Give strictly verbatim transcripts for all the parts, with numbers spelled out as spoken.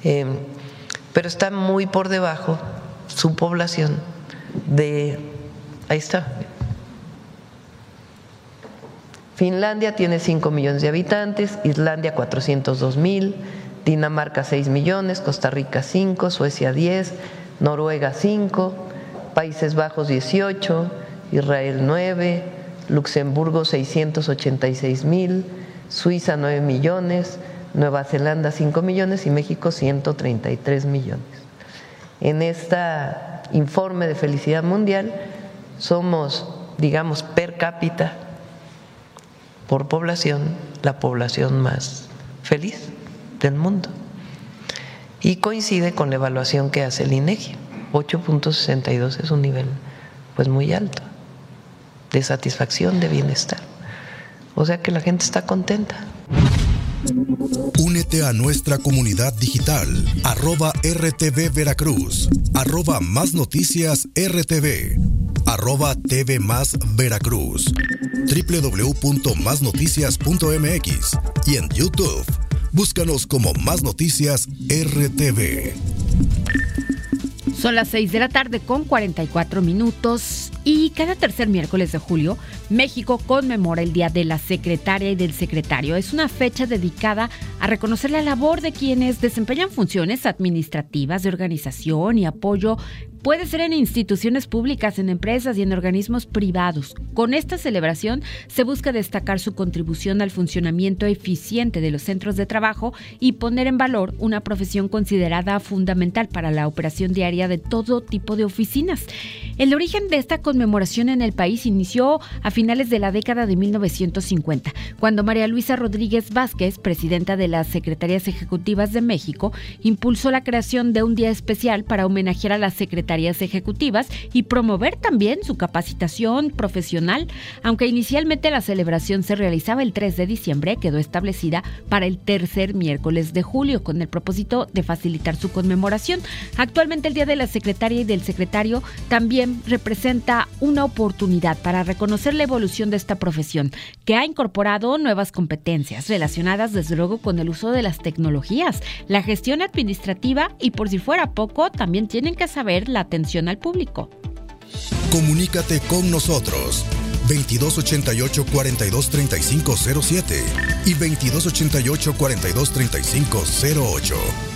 Eh, pero está muy por debajo su población de, ahí está, Finlandia tiene cinco millones de habitantes, Islandia cuatrocientos dos mil, Dinamarca seis millones, Costa Rica cinco, Suecia diez, Noruega cinco, Países Bajos dieciocho, Israel nueve, Luxemburgo seiscientos ochenta y seis mil, Suiza nueve millones, Nueva Zelanda cinco millones y México ciento treinta y tres millones. En este informe de felicidad mundial somos, digamos, per cápita, por población, la población más feliz del mundo. Y coincide con la evaluación que hace el INEGI. ocho punto sesenta y dos es un nivel pues muy alto de satisfacción, de bienestar. O sea que la gente está contenta. Únete a nuestra comunidad digital, arroba R T V Veracruz, arroba Más Noticias R T V, arroba T V Más Veracruz, doble u doble u doble u punto más noticias punto m x y en YouTube, búscanos como Más Noticias R T V. Son las seis de la tarde con cuarenta y cuatro minutos y cada tercer miércoles de julio México conmemora el Día de la Secretaria y del Secretario. Es una fecha dedicada a reconocer la labor de quienes desempeñan funciones administrativas de organización y apoyo. Puede ser en instituciones públicas, en empresas y en organismos privados. Con esta celebración se busca destacar su contribución al funcionamiento eficiente de los centros de trabajo y poner en valor una profesión considerada fundamental para la operación diaria de todo tipo de oficinas. El origen de esta conmemoración en el país inició a finales de la década de mil novecientos cincuenta, cuando María Luisa Rodríguez Vázquez, presidenta de las Secretarías Ejecutivas de México, impulsó la creación de un día especial para homenajear a las secretarias ejecutivas y promover también su capacitación profesional. Aunque inicialmente la celebración se realizaba el tres de diciembre, quedó establecida para el tercer miércoles de julio con el propósito de facilitar su conmemoración. Actualmente el Día de la Secretaria y del Secretario también representa una oportunidad para reconocer la evolución de esta profesión, que ha incorporado nuevas competencias relacionadas desde luego con el uso de las tecnologías, la gestión administrativa y, por si fuera poco, también tienen que saber la atención al público. Comunícate con nosotros veintidós ochenta y ocho, cuarenta y dos, treinta y cinco cero siete y veintidós ochenta y ocho, cuarenta y dos, treinta y cinco cero ocho.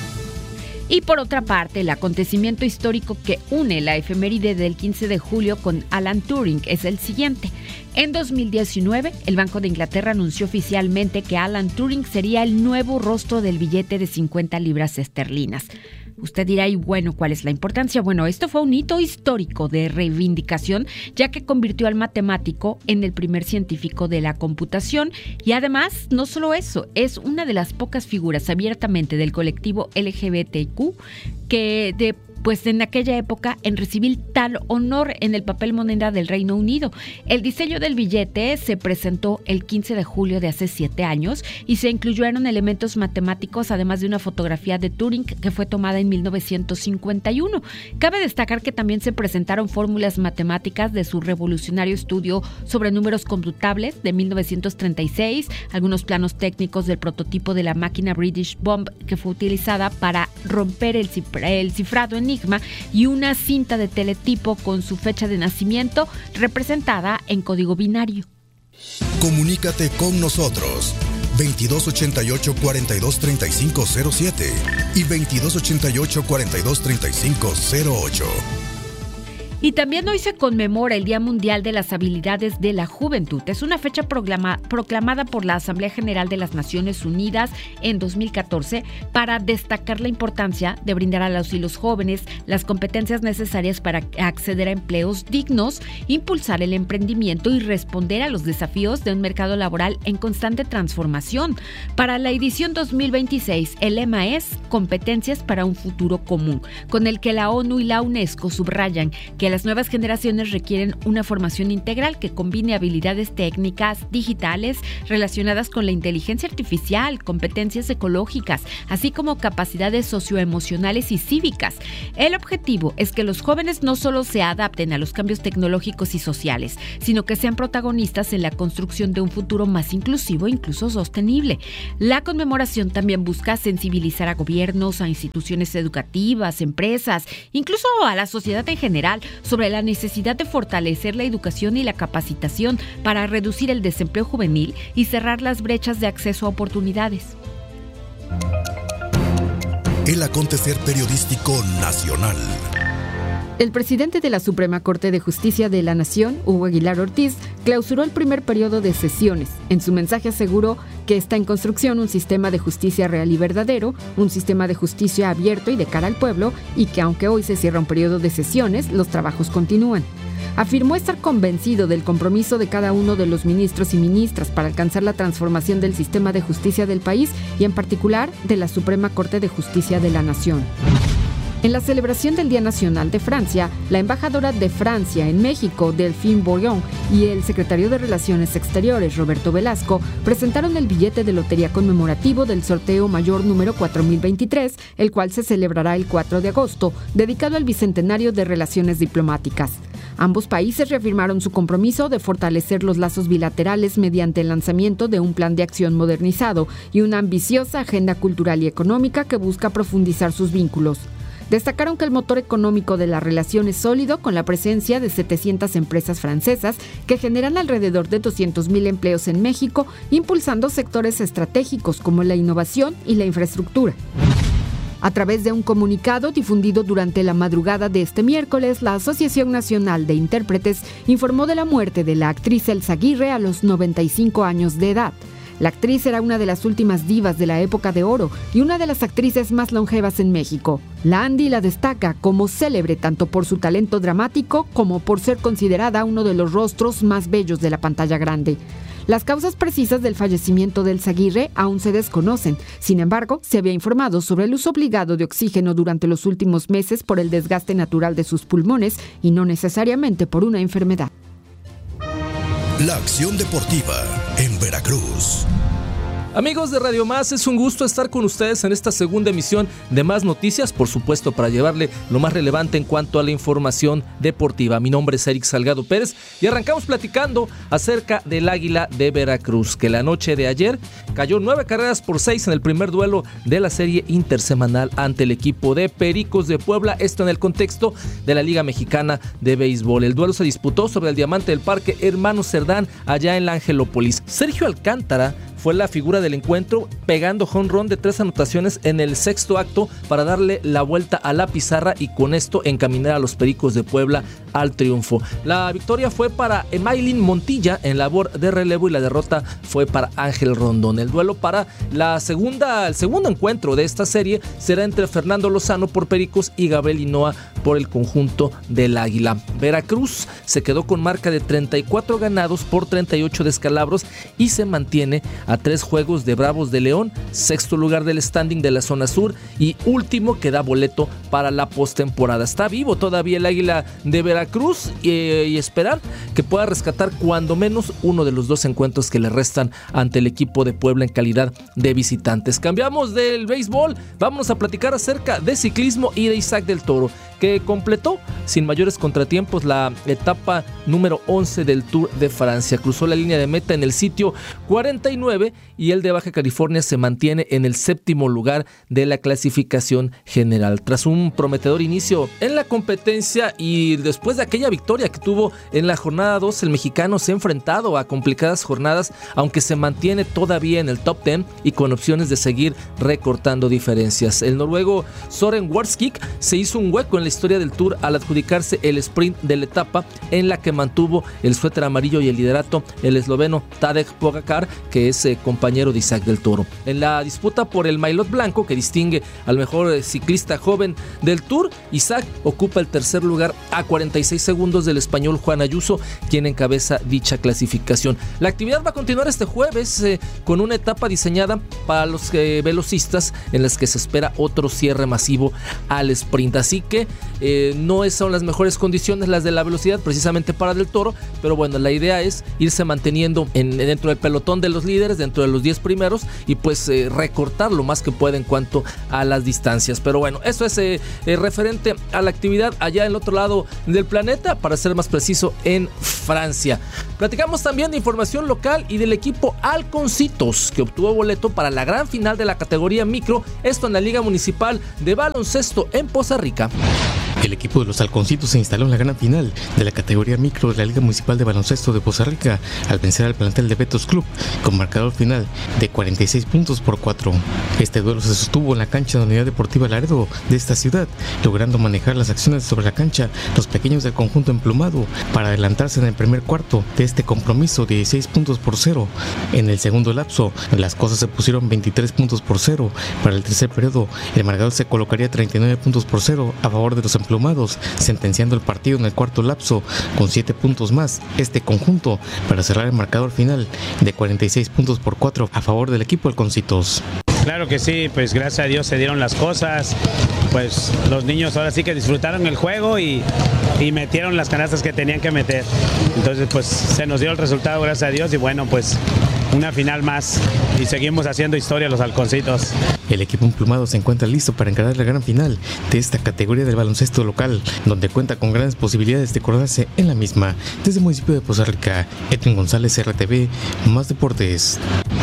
Y por otra parte, el acontecimiento histórico que une la efeméride del quince de julio con Alan Turing es el siguiente. En dos mil diecinueve, el Banco de Inglaterra anunció oficialmente que Alan Turing sería el nuevo rostro del billete de cincuenta libras esterlinas. Usted dirá, y bueno, ¿cuál es la importancia? Bueno, esto fue un hito histórico de reivindicación, ya que convirtió al matemático en el primer científico de la computación y además, no solo eso, es una de las pocas figuras abiertamente del colectivo L G B T Q que de pues en aquella época en recibir tal honor en el papel moneda del Reino Unido. El diseño del billete se presentó el quince de julio de hace siete años y se incluyeron elementos matemáticos, además de una fotografía de Turing que fue tomada en mil novecientos cincuenta y uno. Cabe destacar que también se presentaron fórmulas matemáticas de su revolucionario estudio sobre números computables de mil novecientos treinta y seis, algunos planos técnicos del prototipo de la máquina British Bomb que fue utilizada para romper el, cifra, el cifrado en y una cinta de teletipo con su fecha de nacimiento representada en código binario. Comunícate con nosotros veintidós ochenta y ocho, cuarenta y dos, treinta y cinco cero siete y veintidós ochenta y ocho, cuarenta y dos, treinta y cinco cero ocho. Y también hoy se conmemora el Día Mundial de las Habilidades de la Juventud. Es una fecha proclama, proclamada por la Asamblea General de las Naciones Unidas en dos mil catorce para destacar la importancia de brindar a los y los jóvenes las competencias necesarias para acceder a empleos dignos, impulsar el emprendimiento y responder a los desafíos de un mercado laboral en constante transformación. Para la edición dos mil veintiséis, el lema es Competencias para un futuro común, con el que la ONU y la UNESCO subrayan que las nuevas generaciones requieren una formación integral que combine habilidades técnicas, digitales, relacionadas con la inteligencia artificial, competencias ecológicas, así como capacidades socioemocionales y cívicas. El objetivo es que los jóvenes no solo se adapten a los cambios tecnológicos y sociales, sino que sean protagonistas en la construcción de un futuro más inclusivo e incluso sostenible. La conmemoración también busca sensibilizar a gobiernos, a instituciones educativas, empresas, incluso a la sociedad en general, sobre la necesidad de fortalecer la educación y la capacitación para reducir el desempleo juvenil y cerrar las brechas de acceso a oportunidades. El acontecer periodístico nacional. El presidente de la Suprema Corte de Justicia de la Nación, Hugo Aguilar Ortiz, clausuró el primer periodo de sesiones. En su mensaje aseguró que está en construcción un sistema de justicia real y verdadero, un sistema de justicia abierto y de cara al pueblo, y que aunque hoy se cierra un periodo de sesiones, los trabajos continúan. Afirmó estar convencido del compromiso de cada uno de los ministros y ministras para alcanzar la transformación del sistema de justicia del país y en particular de la Suprema Corte de Justicia de la Nación. En la celebración del Día Nacional de Francia, la embajadora de Francia en México, Delphine Bourillon, y el secretario de Relaciones Exteriores, Roberto Velasco, presentaron el billete de lotería conmemorativo del sorteo mayor número cuatro mil veintitrés, el cual se celebrará el cuatro de agosto, dedicado al bicentenario de Relaciones Diplomáticas. Ambos países reafirmaron su compromiso de fortalecer los lazos bilaterales mediante el lanzamiento de un plan de acción modernizado y una ambiciosa agenda cultural y económica que busca profundizar sus vínculos. Destacaron que el motor económico de la relación es sólido, con la presencia de setecientas empresas francesas que generan alrededor de doscientos mil empleos en México, impulsando sectores estratégicos como la innovación y la infraestructura. A través de un comunicado difundido durante la madrugada de este miércoles, la Asociación Nacional de Intérpretes informó de la muerte de la actriz Elsa Aguirre a los noventa y cinco años de edad. La actriz era una de las últimas divas de la época de oro y una de las actrices más longevas en México. La Andy la destaca como célebre tanto por su talento dramático como por ser considerada uno de los rostros más bellos de la pantalla grande. Las causas precisas del fallecimiento de Elsa Aguirre aún se desconocen. Sin embargo, se había informado sobre el uso obligado de oxígeno durante los últimos meses por el desgaste natural de sus pulmones y no necesariamente por una enfermedad. La acción deportiva en Veracruz. Amigos de Radio Más, es un gusto estar con ustedes en esta segunda emisión de Más Noticias, por supuesto para llevarle lo más relevante en cuanto a la información deportiva. Mi nombre es Eric Salgado Pérez y arrancamos platicando acerca del Águila de Veracruz, que la noche de ayer cayó nueve carreras por seis en el primer duelo de la serie intersemanal ante el equipo de Pericos de Puebla, esto en el contexto de la Liga Mexicana de Béisbol. El duelo se disputó sobre el Diamante del Parque Hermano Cerdán, allá en la Angelópolis. Sergio Alcántara fue la figura del encuentro, pegando home run de tres anotaciones en el sexto acto para darle la vuelta a la pizarra y con esto encaminar a los Pericos de Puebla al triunfo. La victoria fue para Emailín Montilla en labor de relevo y la derrota fue para Ángel Rondón. El duelo para la segunda, el segundo encuentro de esta serie será entre Fernando Lozano por Pericos y Gabriel Hinoa por el conjunto del Águila. Veracruz se quedó con marca de treinta y cuatro ganados por treinta y ocho descalabros y se mantiene a tres juegos de Bravos de León, sexto lugar del standing de la zona sur y último que da boleto para la postemporada. Está vivo todavía el Águila de Veracruz y, y esperar que pueda rescatar cuando menos uno de los dos encuentros que le restan ante el equipo de Puebla en calidad de visitantes. Cambiamos del béisbol, vamos a platicar acerca de ciclismo y de Isaac del Toro, que completó sin mayores contratiempos la etapa número once del Tour de Francia. Cruzó la línea de meta en el sitio cuarenta y nueve y el de Baja California se mantiene en el séptimo lugar de la clasificación general. Tras un prometedor inicio en la competencia y después de aquella victoria que tuvo en la jornada dos, el mexicano se ha enfrentado a complicadas jornadas, aunque se mantiene todavía en el top diez y con opciones de seguir recortando diferencias. El noruego Søren Warskik se hizo un hueco en la historia del Tour al adjudicarse el sprint de la etapa en la que mantuvo el suéter amarillo y el liderato el esloveno Tadej Pogačar, que es eh, compañero de Isaac del Toro. En la disputa por el maillot blanco que distingue al mejor eh, ciclista joven del Tour, Isaac ocupa el tercer lugar a cuarenta y seis segundos del español Juan Ayuso, quien encabeza dicha clasificación. La actividad va a continuar este jueves eh, con una etapa diseñada para los eh, velocistas en las que se espera otro cierre masivo al sprint, así que eh, no son las mejores condiciones las de la velocidad precisamente para Del Toro, pero bueno, la idea es irse manteniendo en, dentro del pelotón de los líderes, dentro de los diez primeros y pues eh, recortar lo más que pueda en cuanto a las distancias. Pero bueno, eso es eh, eh, referente a la actividad allá en el otro lado del planeta, para ser más preciso en Francia. Platicamos también de información local y del equipo Halconcitos, que obtuvo boleto para la gran final de la categoría micro, esto en la Liga Municipal de Baloncesto en Poza Rica. El equipo de los Halconcitos se instaló en la gran final de la categoría micro de la Liga Municipal de Baloncesto de Poza Rica al vencer al plantel de Betos Club con marcador final de cuarenta y seis puntos por cuatro. Este duelo se sostuvo en la cancha de la Unidad Deportiva Laredo de esta ciudad, logrando manejar las acciones sobre la cancha los pequeños del conjunto emplumado para adelantarse en el primer cuarto de este compromiso dieciséis puntos por cero. En el segundo lapso, las cosas se pusieron veintitrés puntos por cero. Para el tercer periodo, el marcador se colocaría treinta y nueve puntos por cero a favor de los emplumados, sentenciando el partido en el cuarto lapso con siete puntos más este conjunto para cerrar el marcador final de cuarenta y seis puntos por cuatro a favor del equipo Halconcitos. Claro que sí, pues gracias a Dios se dieron las cosas, pues los niños ahora sí que disfrutaron el juego y, y metieron las canastas que tenían que meter. Entonces pues se nos dio el resultado, gracias a Dios, y bueno, pues una final más y seguimos haciendo historia los Halconcitos. El equipo emplumado se encuentra listo para encarar la gran final de esta categoría del baloncesto local, donde cuenta con grandes posibilidades de coronarse en la misma. Desde el municipio de Poza Rica, Edwin González, R T V, Más Deportes.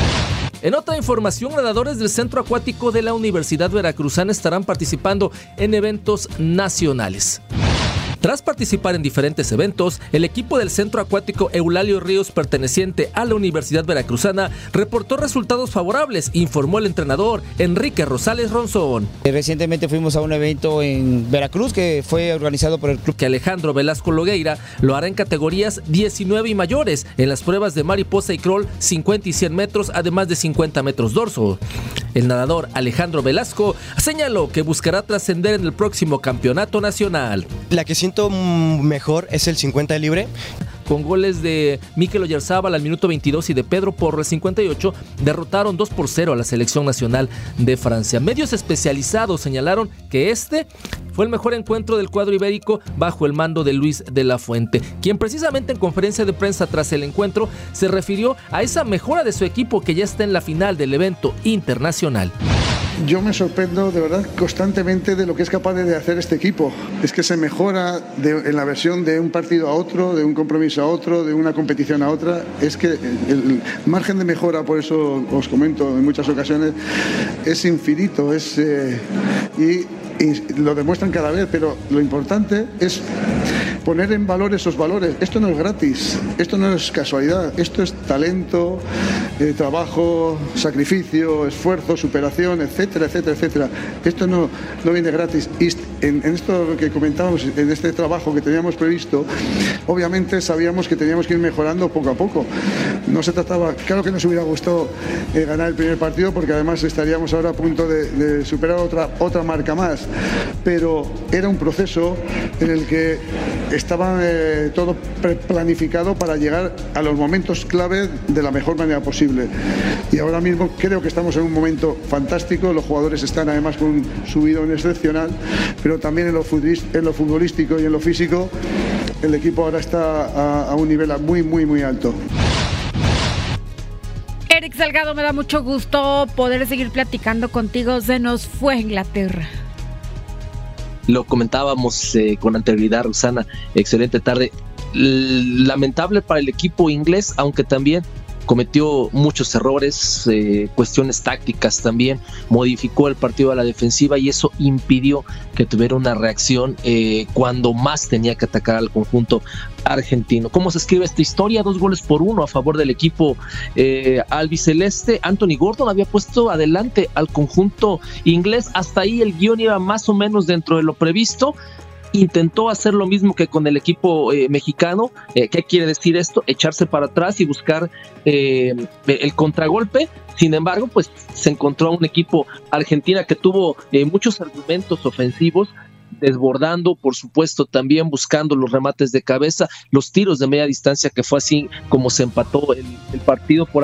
En otra información, nadadores del Centro Acuático de la Universidad Veracruzana estarán participando en eventos nacionales. Tras participar en diferentes eventos, el equipo del Centro Acuático Eulalio Ríos, perteneciente a la Universidad Veracruzana, reportó resultados favorables, informó el entrenador Enrique Rosales Ronzón. Recientemente fuimos a un evento en Veracruz que fue organizado por el club. Que Alejandro Velasco Logueira lo hará en categorías diecinueve y mayores, en las pruebas de mariposa y crawl cincuenta y cien metros, además de cincuenta metros dorso. El nadador Alejandro Velasco señaló que buscará trascender en el próximo campeonato nacional. La que siento mejor es el cincuenta libre. Con goles de Mikel Oyarzábal al minuto veintidós y de Pedro Porro al cincuenta y ocho, derrotaron dos por cero a la selección nacional de Francia. Medios especializados señalaron que este fue el mejor encuentro del cuadro ibérico bajo el mando de Luis de la Fuente, quien precisamente en conferencia de prensa tras el encuentro se refirió a esa mejora de su equipo que ya está en la final del evento internacional. Yo me sorprendo de verdad constantemente de lo que es capaz de hacer este equipo. Es que se mejora de, en la versión de un partido a otro, de un compromiso a otro, de una competición a otra. Es que el, el margen de mejora, por eso os comento en muchas ocasiones, es infinito. Es, eh, y, y lo demuestran cada vez, pero lo importante es poner en valor esos valores. Esto no es gratis, esto no es casualidad, esto es talento, eh, trabajo, sacrificio, esfuerzo, superación, etcétera, etcétera, etcétera. Esto no, no viene gratis. Y en, en esto que comentábamos, en este trabajo que teníamos previsto, obviamente sabíamos que teníamos que ir mejorando poco a poco. No se trataba, claro que nos hubiera gustado eh, ganar el primer partido, porque además estaríamos ahora a punto de, de superar otra, otra marca más, pero era un proceso en el que estaba eh, todo planificado para llegar a los momentos clave de la mejor manera posible. Y ahora mismo creo que estamos en un momento fantástico, los jugadores están además con un subidón excepcional, pero también en lo, en lo futbolístico y en lo físico el equipo ahora está a, a un nivel muy, muy, muy alto. Eric Salgado, me da mucho gusto poder seguir platicando contigo. Se nos fue Inglaterra. Lo comentábamos eh, con anterioridad, Rosana, excelente tarde. L- lamentable para el equipo inglés, aunque también cometió muchos errores, eh, cuestiones tácticas también, modificó el partido a la defensiva y eso impidió que tuviera una reacción eh, cuando más tenía que atacar al conjunto argentino. ¿Cómo se escribe esta historia? Dos goles por uno a favor del equipo eh, albiceleste. Anthony Gordon había puesto adelante al conjunto inglés, hasta ahí el guión iba más o menos dentro de lo previsto. Intentó hacer lo mismo que con el equipo eh, mexicano. Eh, ¿Qué quiere decir esto? Echarse para atrás y buscar eh, el contragolpe. Sin embargo, pues se encontró a un equipo argentina que tuvo eh, muchos argumentos ofensivos, desbordando, por supuesto, también buscando los remates de cabeza, los tiros de media distancia, que fue así como se empató el, el partido. Por ahí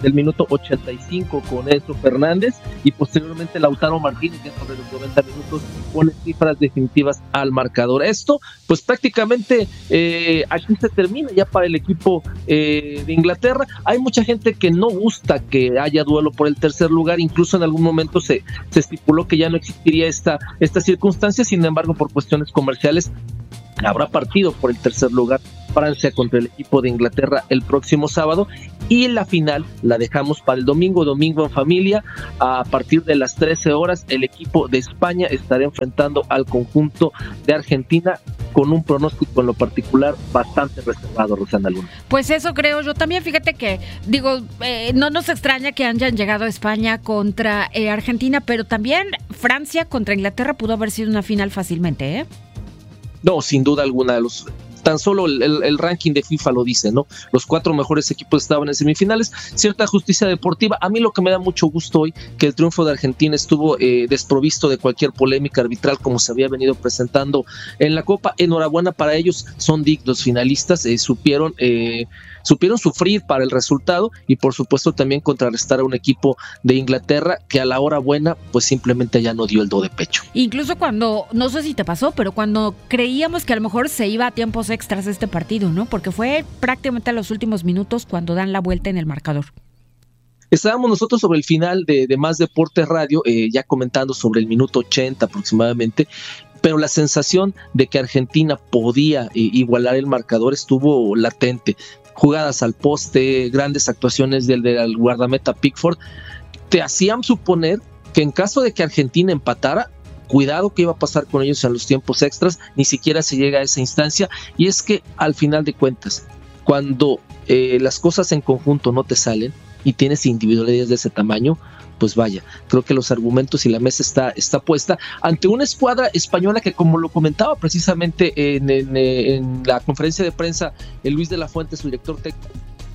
del minuto ochenta y cinco con Enzo Fernández, y posteriormente Lautaro Martínez, ya sobre los noventa minutos, pone cifras definitivas al marcador. Esto, pues prácticamente eh, aquí se termina ya para el equipo eh, de Inglaterra. Hay mucha gente que no gusta que haya duelo por el tercer lugar, incluso en algún momento se, se estipuló que ya no existiría esta, esta circunstancia. Sin embargo, por cuestiones comerciales habrá partido por el tercer lugar, Francia contra el equipo de Inglaterra el próximo sábado, y la final la dejamos para el domingo, domingo en familia, a partir de las trece horas. El equipo de España estará enfrentando al conjunto de Argentina, con un pronóstico en lo particular bastante reservado, Rosana Luna. Pues eso creo yo también. Fíjate que, digo, eh, no nos extraña que hayan llegado a España contra eh, Argentina, pero también Francia contra Inglaterra pudo haber sido una final fácilmente, ¿eh? No, sin duda alguna. Los tan solo el, el, el ranking de FIFA lo dice, ¿no? Los cuatro mejores equipos estaban en semifinales. Cierta justicia deportiva. A mí lo que me da mucho gusto hoy, que el triunfo de Argentina estuvo eh, desprovisto de cualquier polémica arbitral, como se había venido presentando en la Copa. Enhorabuena para ellos, son dignos finalistas, eh, supieron eh, supieron sufrir para el resultado, y por supuesto también contrarrestar a un equipo de Inglaterra que a la hora buena pues simplemente ya no dio el do de pecho. Incluso cuando, no sé si te pasó, pero cuando creíamos que a lo mejor se iba a tiempos extras este partido, ¿no? Porque fue prácticamente a los últimos minutos cuando dan la vuelta en el marcador. Estábamos nosotros sobre el final de, de Más Deporte Radio, eh, ya comentando sobre el minuto ochenta aproximadamente, pero la sensación de que Argentina podía eh, igualar el marcador estuvo latente. Jugadas al poste, grandes actuaciones del, del guardameta Pickford, te hacían suponer que en caso de que Argentina empatara, cuidado que iba a pasar con ellos en los tiempos extras. Ni siquiera se llega a esa instancia, y es que al final de cuentas, cuando eh, las cosas en conjunto no te salen y tienes individualidades de ese tamaño, pues vaya, creo que los argumentos y la mesa está, está puesta ante una escuadra española que, como lo comentaba precisamente en, en, en la conferencia de prensa el Luis de la Fuente, su director técnico.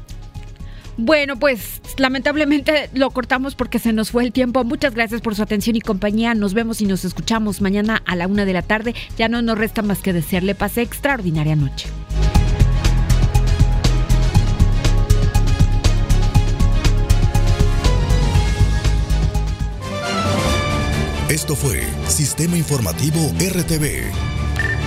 Bueno, pues lamentablemente lo cortamos porque se nos fue el tiempo. Muchas gracias por su atención y compañía. Nos vemos y nos escuchamos mañana a la una de la tarde. Ya no nos resta más que desearle pase extraordinaria noche. Esto fue Sistema Informativo R T V,